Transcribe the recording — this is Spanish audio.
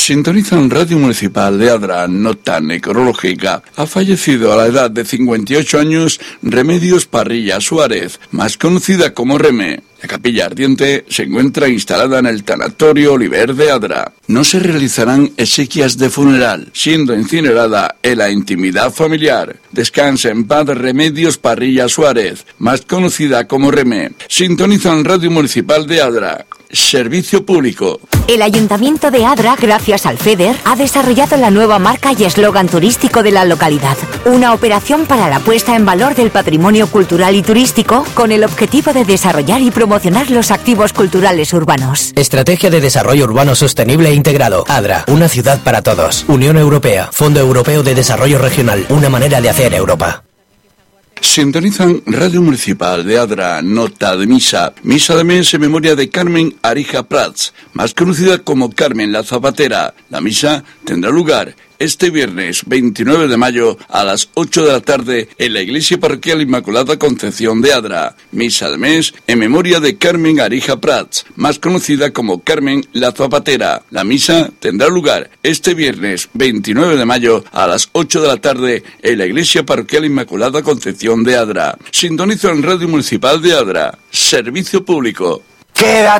Sintonizan Radio Municipal de Adra, nota necrológica. Ha fallecido a la edad de 58 años Remedios Parrilla Suárez, más conocida como Remé. La capilla ardiente se encuentra instalada en el Tanatorio Oliver de Adra. No se realizarán exequias de funeral, siendo incinerada en la intimidad familiar. Descansa en paz Remedios Parrilla Suárez, más conocida como Remé. Sintonizan Radio Municipal de Adra. Servicio público. El Ayuntamiento de Adra, gracias al FEDER, ha desarrollado la nueva marca y eslogan turístico de la localidad. Una operación para la puesta en valor del patrimonio cultural y turístico con el objetivo de desarrollar y promocionar los activos culturales urbanos. Estrategia de Desarrollo Urbano Sostenible e Integrado. Adra, una ciudad para todos. Unión Europea, Fondo Europeo de Desarrollo Regional, una manera de hacer Europa. Sintonizan Radio Municipal de Adra, nota de misa. Misa de mes en memoria de Carmen Arija Prats, más conocida como Carmen la Zapatera. La misa tendrá lugar este viernes 29 de mayo a las 8 de la tarde en la Iglesia Parroquial Inmaculada Concepción de Adra. Misa de mes en memoria de Carmen Arija Prats, más conocida como Carmen la Zapatera. La misa tendrá lugar este viernes 29 de mayo a las 8 de la tarde en la Iglesia Parroquial Inmaculada Concepción de Adra. Sintonizo en Radio Municipal de Adra. Servicio público. Quédate.